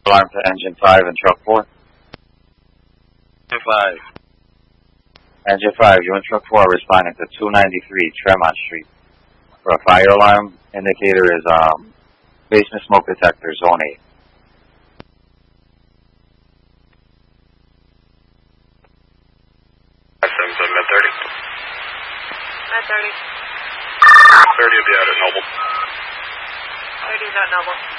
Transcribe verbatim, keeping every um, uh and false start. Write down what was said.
Alarm to engine five and truck four. Engine five. Engine five, you and truck four are responding to two ninety-three Tremont Street. For a fire alarm, indicator is um, basement smoke detector, zone eight. Med thirty. Med thirty. thirty will be out at Noble. thirty's at Noble.